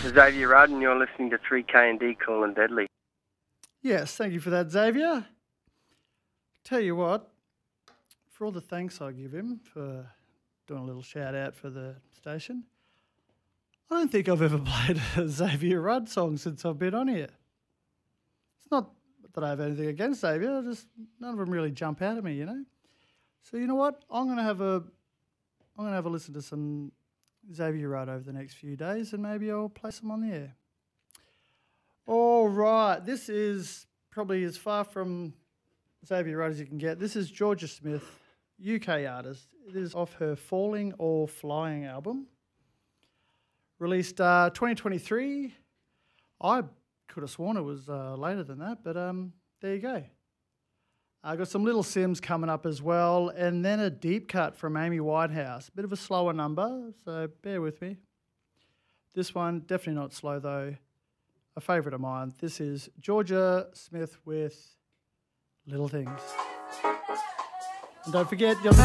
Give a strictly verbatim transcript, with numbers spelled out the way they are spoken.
Xavier Rudd, and you're listening to three K and D Cool and Deadly. Yes, thank you for that, Xavier. Tell you what, for all the thanks I give him for doing a little shout out for the station, I don't think I've ever played a Xavier Rudd song since I've been on here. It's not that I have anything against Xavier, just none of them really jump out at me, you know. So you know what? I'm gonna have a I'm gonna have a listen to some Xavier Rudd over the next few days, and maybe I'll play some on the air. All right, this is probably as far from Xavier Rudd as you can get. This is Georgia Smith, U K artist. It is off her Falling or Flying album. Released uh, twenty twenty-three. I could have sworn it was uh, later than that, but um, there you go. I got some Little Sims coming up as well, and then a deep cut from Amy Winehouse. Bit of a slower number, so bear with me. This one, definitely not slow though. A favourite of mine. This is Georgia Smith with Little Things. And don't forget, your